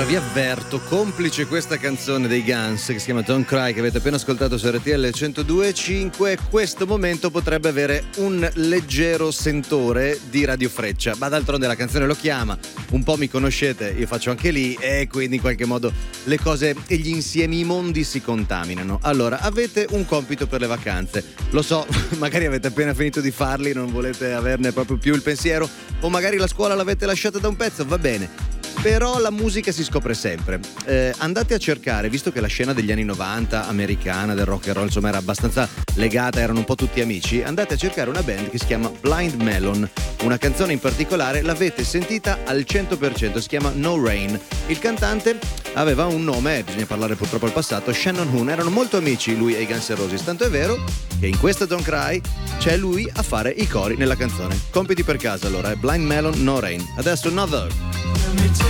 Allora vi avverto, complice questa canzone dei Guns che si chiama Don't Cry, che avete appena ascoltato su RTL 102.5, questo momento potrebbe avere un leggero sentore di Radio Freccia, ma d'altronde la canzone lo chiama, un po' mi conoscete, io faccio anche lì e quindi in qualche modo le cose e gli insiemi immondi si contaminano. Allora, avete un compito per le vacanze, lo so, magari avete appena finito di farli, non volete averne proprio più il pensiero, o magari la scuola l'avete lasciata da un pezzo, va bene. Però la musica si scopre sempre. Andate a cercare, visto che la scena degli anni 90 americana del rock and roll insomma era abbastanza legata, erano un po' tutti amici, andate a cercare una band che si chiama Blind Melon. Una canzone in particolare l'avete sentita al 100%, si chiama No Rain. Il cantante aveva un nome, bisogna parlare purtroppo al passato, Shannon Hoon, erano molto amici lui e i Guns N' Roses, tanto è vero che in questa Don't Cry c'è lui a fare i cori nella canzone. Compiti per casa allora, Blind Melon, No Rain. Adesso Another.